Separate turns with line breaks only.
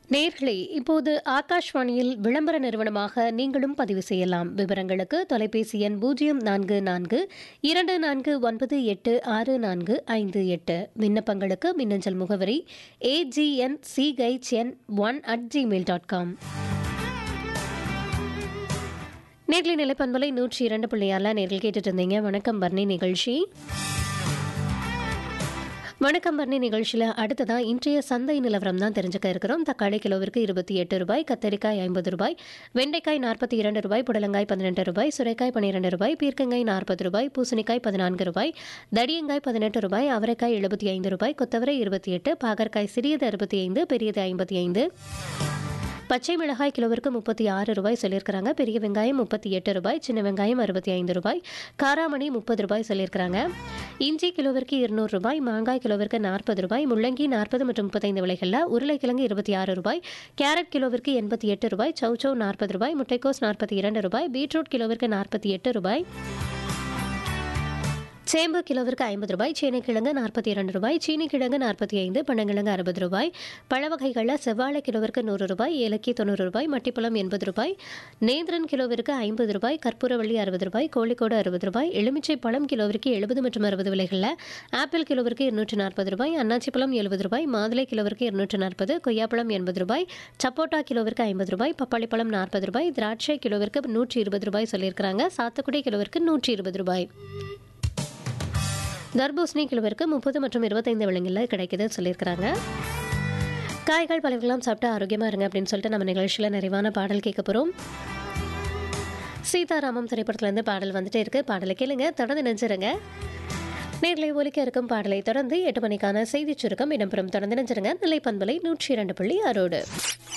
நேர்களே, இப்போது ஆகாஷ்வாணியில் விளம்பர நிறுவனமாக நீங்களும் பதிவு செய்யலாம். விவரங்களுக்கு தொலைபேசி எண் 0444298645 விண்ணப்பங்களுக்கு மின்னஞ்சல் முகவரி agn@gmail.com. நேர்களை நிலைப்பண்பலை 102.6 நேர்கள் கேட்டுட்டு இருந்தீங்க. வணக்கம் பர்ணி நிகழ்ச்சி. வணக்கம் பர்ணி நிகழ்ச்சியில் அடுத்ததான் இன்றைய சந்தை நிலவரம் தான் தெரிஞ்சுக்க இருக்கிறோம். தக்காளி கிலோவிற்கு 28 ரூபாய், கத்தரிக்காய் 50 ரூபாய், வெண்டைக்காய் 42 ரூபாய், புடலங்காய் 18 ரூபாய், சுரைக்காய் 12 ரூபாய், பீர்க்கங்காய் 40 ரூபாய், பூசணிக்காய் 14 ரூபாய், தடியங்காய் 18 ரூபாய், அவரைக்காய் 75 ரூபாய், கொத்தவரை 28, பாகற்காய் சிறியது 65, பெரியது 55, பச்சை மிளகாய் கிலோவிற்கு 36 ரூபாய் சொல்லியிருக்கிறாங்க. பெரிய வெங்காயம் 38 ரூபாய், சின்ன வெங்காயம் 65 ரூபாய், காராமணி 30 ரூபாய் சொல்லியிருக்கிறாங்க. இஞ்சி கிலோவிற்கு 200 ரூபாய், மாங்காய் கிலோவிற்கு 40 ரூபாய், முள்ளங்கி 40 மற்றும் 35 விலைகளில், உருளைக்கிழங்கு 26 ரூபாய், கேரட் கிலோவிற்கு 88 ரூபாய், சௌச்சௌ 40 ரூபாய், முட்டைக்கோஸ் 42 ரூபாய், பீட்ரூட் கிலோவிற்கு 48 ரூபாய், சேம்பு கிலோவிற்கு 50 ரூபாய், சேனைக்கிழங்கு 42 ரூபாய், சீனி கிழங்கு 45, பனங்கிழங்கு 60 ரூபாய், பழ வகைகளில் செவ்வாழை கிலோவிற்கு 100 ரூபாய், ஏலக்கி 90 ரூபாய், மட்டிப்பழம் 80 ரூபாய், நேந்திரன் கிலோவிற்கு 50 ரூபாய், கற்பூரவள்ளி 60 ரூபாய், கோழிக்கோடு 60 ரூபாய், எலுமிச்சை பழம் கிலோவிற்கு 70 மற்றும் 60 விலைகளில், ஆப்பிள் கிலோவிற்கு 240 ரூபாய், அன்னாச்சி பழம் 70 ரூபாய், மாதுளை கிலோவிற்கு 240, கொய்யாப்பழம் 80 ரூபாய், சப்போட்டா கிலோவிற்கு 50 ரூபாய், பப்பாளி பழம் 40 ரூபாய், திராட்சை கிலோவிற்கு 120 ரூபாய் சொல்லியிருக்கிறாங்க. சாத்துக்குடி கிலோவிற்கு 120 ரூபாய், தர்பூசணி கிலோவிற்கு 30 மற்றும் 25 விலைகளில் கிடைக்குது சொல்லியிருக்கிறாங்க. காய்கள் பழங்கள்லாம் சாப்பிட்டு ஆரோக்கியமாக இருங்க அப்படின்னு சொல்லிட்டு நம்ம நிகழ்ச்சியில் நிறைவான பாடல் கேட்க போகிறோம். சீதாராமம் திரைப்படத்துலேருந்து பாடல் வந்துட்டே இருக்கு. பாடலை கேளுங்க, தொடர்ந்து நினைச்சிருங்க. நேர்களை ஒலிக்க இருக்கும் பாடலை தொடர்ந்து 8 மணிக்கான செய்திச் சுருக்கம் இடம்பெறும். தொடர்ந்து நினைச்சிருங்க. நிலைப்பண்பலை 102.6.